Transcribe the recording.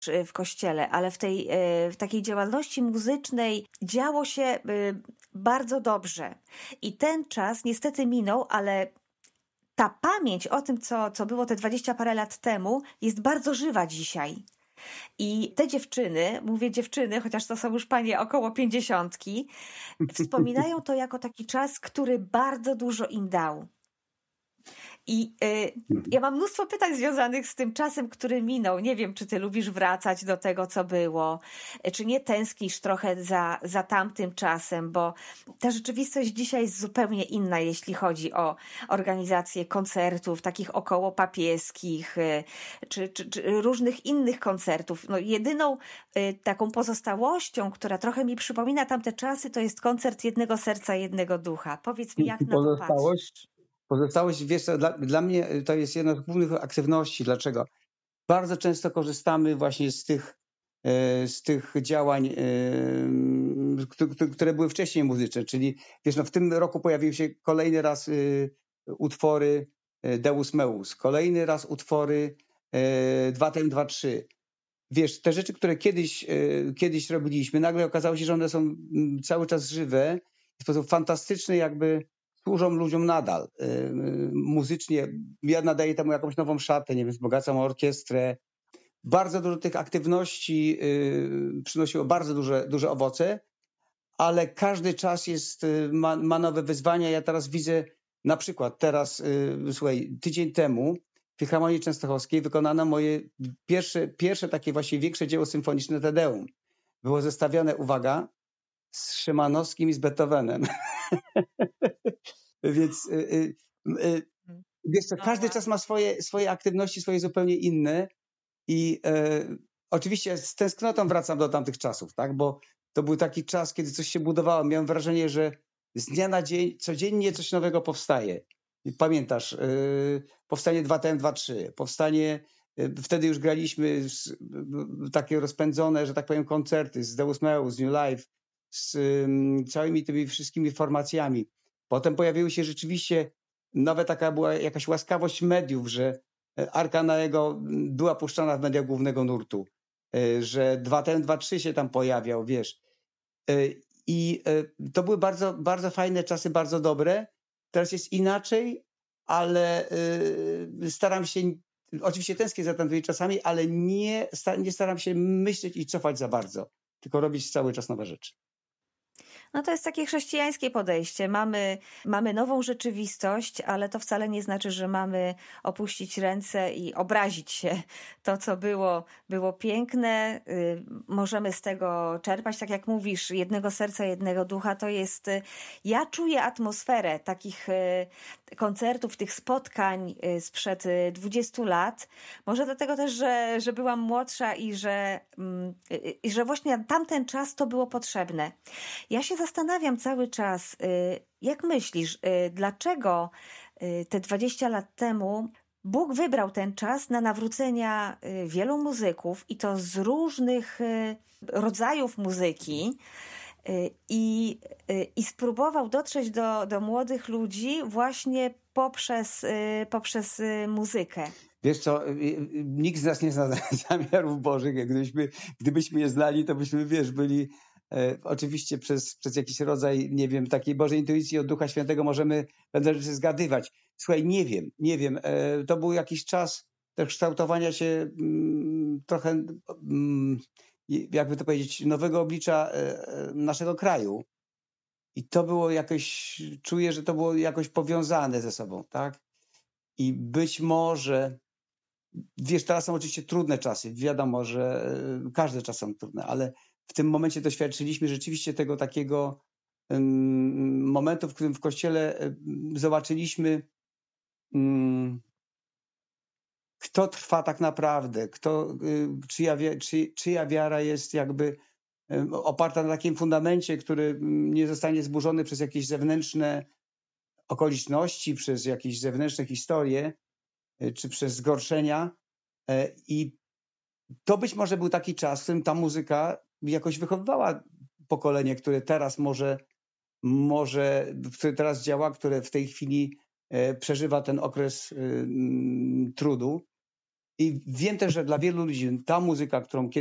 w kościele, ale w takiej działalności muzycznej działo się bardzo dobrze. I ten czas niestety minął, ale ta pamięć o tym, co było te 20 parę lat temu, jest bardzo żywa dzisiaj. I te dziewczyny, mówię dziewczyny, chociaż to są już panie około 50, wspominają to jako taki czas, który bardzo dużo im dał. I ja mam mnóstwo pytań związanych z tym czasem, który minął. Nie wiem, czy ty lubisz wracać do tego, co było, czy nie tęsknisz trochę za tamtym czasem, bo ta rzeczywistość dzisiaj jest zupełnie inna, jeśli chodzi o organizację koncertów, takich około papieskich, czy różnych innych koncertów. No, jedyną taką pozostałością, która trochę mi przypomina tamte czasy, to jest koncert Jednego Serca, Jednego Ducha. Powiedz mi, jak na to patrzysz? Pozostałość, wiesz co, dla mnie to jest jedna z głównych aktywności. Dlaczego? Bardzo często korzystamy właśnie z tych działań, które były wcześniej muzyczne, czyli wiesz, no w tym roku pojawiły się kolejny raz utwory Deus Meus, kolejny raz utwory 2TM23. Wiesz, te rzeczy, które kiedyś robiliśmy, nagle okazało się, że one są cały czas żywe, w sposób fantastyczny jakby służą ludziom nadal. Muzycznie ja nadaję temu jakąś nową szatę, nie wiem, wzbogacam orkiestrę. Bardzo dużo tych aktywności przynosiło bardzo duże owoce, ale każdy czas ma nowe wyzwania. Ja teraz widzę, na przykład teraz, słuchaj, tydzień temu w Filharmonii Częstochowskiej wykonano moje pierwsze takie właśnie większe dzieło symfoniczne Te Deum. Było zestawione, uwaga, z Szymanowskim i z Beethovenem. Więc wiesz co, każdy czas ma swoje aktywności, swoje zupełnie inne i oczywiście z tęsknotą wracam do tamtych czasów, tak? Bo to był taki czas, kiedy coś się budowało. Miałem wrażenie, że z dnia na dzień codziennie coś nowego powstaje. I pamiętasz, powstanie 2TM23, powstanie, wtedy już graliśmy takie rozpędzone, że tak powiem, koncerty z Deus Meus, z New Life, z całymi tymi wszystkimi formacjami. Potem pojawiły się rzeczywiście, nawet taka była jakaś łaskawość mediów, że Arka Noego była puszczana w mediach głównego nurtu, że 2TM23 się tam pojawiał, wiesz. I to były bardzo, bardzo fajne czasy, bardzo dobre. Teraz jest inaczej, ale staram się, oczywiście tęsknię za tamtymi czasami, ale nie staram się myśleć i cofać za bardzo, tylko robić cały czas nowe rzeczy. No to jest takie chrześcijańskie podejście. Mamy nową rzeczywistość, ale to wcale nie znaczy, że mamy opuścić ręce i obrazić się. To, co było piękne, możemy z tego czerpać. Tak jak mówisz, Jednego Serca, Jednego Ducha, to jest... Ja czuję atmosferę takich koncertów, tych spotkań sprzed 20 lat. Może dlatego też, że byłam młodsza i że właśnie tamten czas to było potrzebne. Ja się zastanawiam cały czas, jak myślisz, dlaczego te 20 lat temu Bóg wybrał ten czas na nawrócenia wielu muzyków i to z różnych rodzajów muzyki i spróbował dotrzeć do młodych ludzi właśnie poprzez muzykę. Wiesz co, nikt z nas nie zna zamiarów Bożych. Gdybyśmy je znali, to byśmy, wiesz, byli oczywiście przez jakiś rodzaj, nie wiem, takiej Bożej intuicji od Ducha Świętego możemy pewne rzeczy zgadywać. Słuchaj, nie wiem. To był jakiś czas też kształtowania się trochę, jakby to powiedzieć, nowego oblicza naszego kraju. I to było jakoś, czuję, że to było jakoś powiązane ze sobą, tak? I być może, wiesz, teraz są oczywiście trudne czasy. Wiadomo, że każde czasy są trudne, ale w tym momencie doświadczyliśmy rzeczywiście tego takiego momentu, w którym w Kościele zobaczyliśmy, kto trwa tak naprawdę, czyja wiara jest jakby oparta na takim fundamencie, który nie zostanie zburzony przez jakieś zewnętrzne okoliczności, przez jakieś zewnętrzne historie, czy przez zgorszenia. I to być może był taki czas, w którym ta muzyka jakoś wychowywała pokolenie, które teraz które teraz działa, które w tej chwili przeżywa ten okres trudu. I wiem też, że dla wielu ludzi ta muzyka, którą